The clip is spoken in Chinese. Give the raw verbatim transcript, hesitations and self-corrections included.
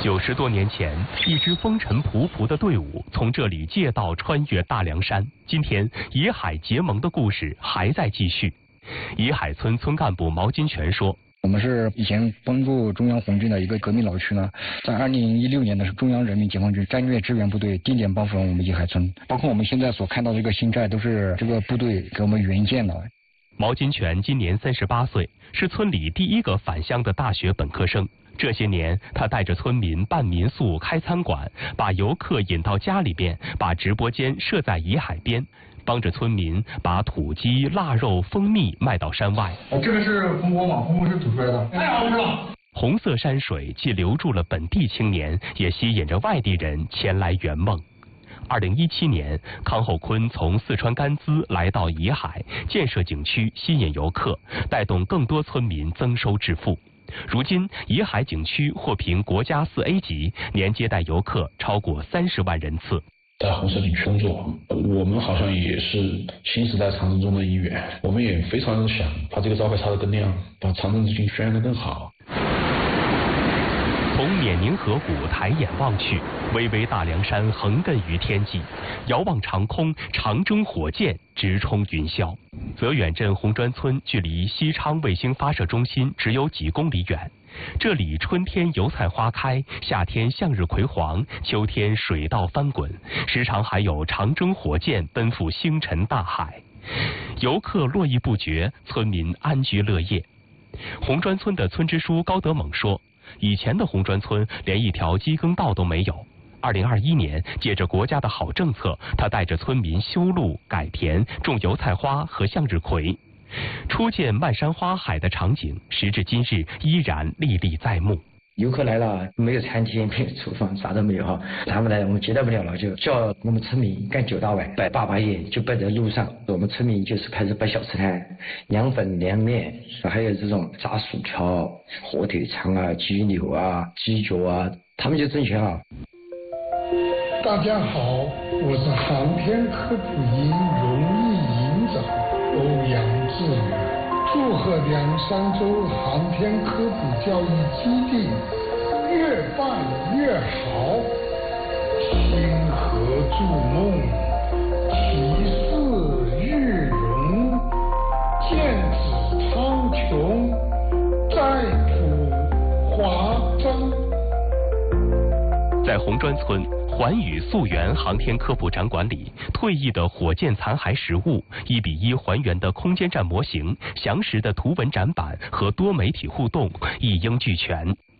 九十多年前，一支风尘仆仆的队伍从这里借道穿越大凉山。今天，野海结盟的故事还在继续。野海村村干部毛金泉说：“ 我们是以前帮助中央红军的一个革命老区呢，在二零一六年的是中央人民解放军战略支援部队定点帮扶了我们野海村，包括我们现在所看到的这个新寨都是这个部队给我们援建的。” 毛金泉今年三十八岁，是村里第一个返乡的大学本科生。这些年，他带着村民办民宿、开餐馆，把游客引到家里边，把直播间设在野海边，帮着村民把土鸡、腊肉、蜂蜜卖到山外。 这个是蜂窝嘛，蜂窝是煮出来的，太好吃了。 红色山水既留住了本地青年，也吸引着外地人前来圆梦。二零一七年，康后坤从四川甘孜来到野海，建设景区，吸引游客，带动更多村民增收致富。如今，野海景区获评国家四 A 级，年接待游客超过三十万人次。 在红色景区工作，我们好像也是新时代长征中的一员，我们也非常想把这个招牌插得更亮，把长征之军宣扬得更好。 从冕宁河谷抬眼望去，巍巍大凉山横亘于天际，遥望长空，长征火箭直冲云霄。泽远镇红砖村距离西昌卫星发射中心只有几公里远，这里春天油菜花开，夏天向日葵黄，秋天水稻翻滚，时常还有长征火箭奔赴星辰大海。游客络绎不绝，村民安居乐业。红砖村的村支书高德猛说，以前的红砖村连一条机耕道都没有。二零二一年，借着国家的好政策，他带着村民修路、改田、种油菜花和向日葵，初见漫山花海的场景，时至今日依然历历在目。 游客来了，没有餐厅，没有厨房，啥都没有哈。他们来，我们接待不了了，就叫我们村民干九大碗，摆八把眼，就摆在路上。我们村民就是开始摆小吃摊，凉粉、凉面，还有这种炸薯条、火腿肠啊、鸡柳啊、鸡脚啊，他们就挣钱啊。 大家好，我是航天科普营荣誉营长欧阳志宇。祝贺凉山州航天科普教育基地越办越好，星河筑梦，提示日荣，剑指苍穹，再普华章。 在红砖村环宇溯源航天科普展馆里，退役的火箭残骸实物、一比一还原的空间站模型、详实的图文展板和多媒体互动一应俱全。